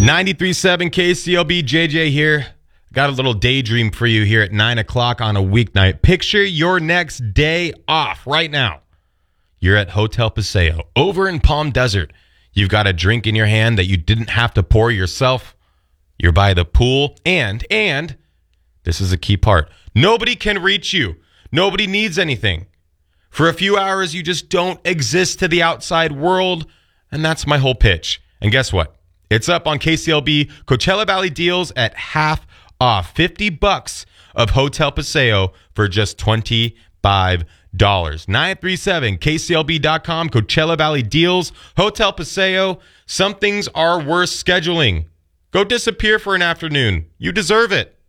93.7 KCLB, JJ here. Got a little daydream for you here at 9 o'clock on a weeknight. Picture your next day off right now. You're at Hotel Paseo over in Palm Desert. You've got a drink in your hand that you didn't have to pour yourself. You're by the pool. And this is a key part. Nobody can reach you. Nobody needs anything. For a few hours, you just don't exist to the outside world. And that's my whole pitch. And guess what? It's up on KCLB Coachella Valley deals at half off. $50 of Hotel Paseo for just $25. 937KCLB.com, Coachella Valley deals, Hotel Paseo. Some things are worth scheduling. Go disappear for an afternoon. You deserve it.